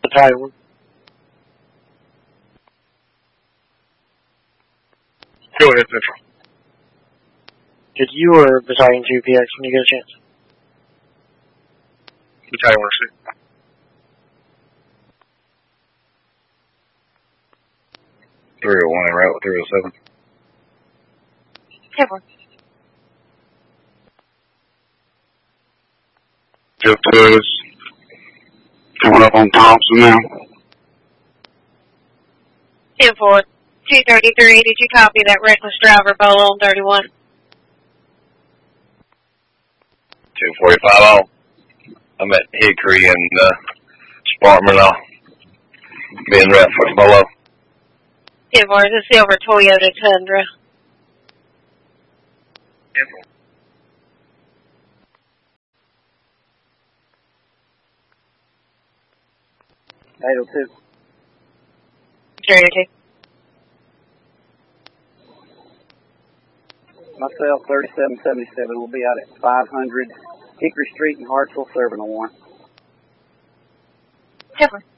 Battalion 1. Go ahead, Central. Did you or Battalion 2 PX when you get a chance? Battalion 1 6. Three oh one en route with 307. Kevlar. Just coming up on Thompson now. 10-4. 233, did you copy that reckless driver, Bolo on 31? 245 all. I'm at Hickory and Sparkman now. Being rep for Bolo. 10-4, it's a silver Toyota Tundra. 10-4. .802. Stereo 2. Myself, 3777, will be out at 500 Hickory Street in Hartsville, serving a warrant. Kevlar.